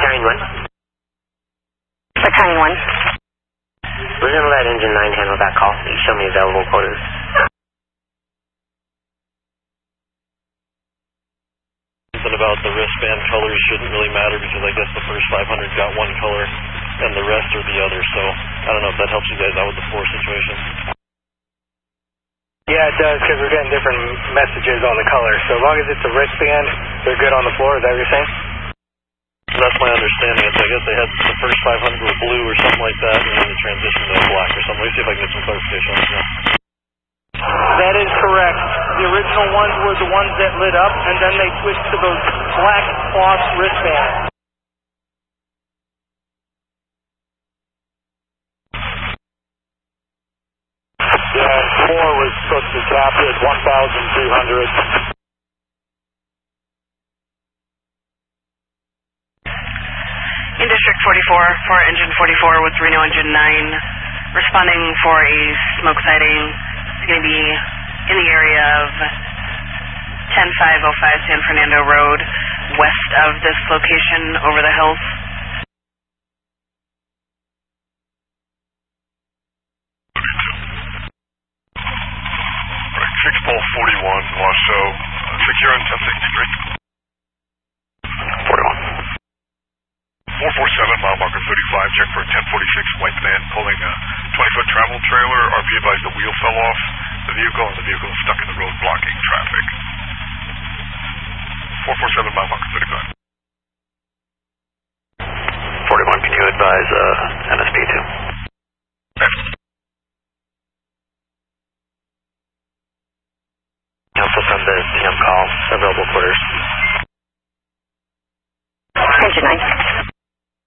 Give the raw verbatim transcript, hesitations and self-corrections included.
Battalion one. Battalion one. We're going to let Engine nine handle that call. You show me available quotas. Something about the wristband colors shouldn't really matter because I guess the first five hundred got one color and the rest are the other. So I don't know if that helps you guys out with the floor situation. Yeah, it does, because we're getting different messages on the color. So as long as it's a wristband, they're good on the floor. Is that what you're saying? That's my understanding. It's, I guess they had the first five hundred were blue or something like that, and then they transitioned to black or something. Let me see if I can get some clarification on that. That is correct. The original ones were the ones that lit up, and then they switched to those black cloth wristbands. Yeah, four was supposed to be capped at one thousand two hundred. In District forty-four, for Engine forty-four with Reno Engine nine, responding for a smoke sighting. It's going to be in the area of ten five oh five San Fernando Road, west of this location, over the hills. six Pole forty-one, Washoe, secure on ten sixty-three. forty-one. four forty-seven, mile marker thirty-five, check for a ten forty-six white van pulling a twenty foot travel trailer. R P advised the wheel fell off the vehicle and the vehicle is stuck in the road blocking traffic. four forty-seven, mile marker thirty-five. forty-one, can you advise uh,